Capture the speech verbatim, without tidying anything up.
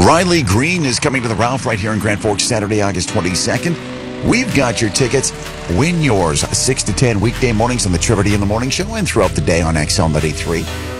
Riley Green is coming to the Ralph right here in Grand Forks Saturday, August twenty-second. We've got your tickets. Win yours six to ten weekday mornings on the Trevor D in the Morning Show and throughout the day on X L ninety-three.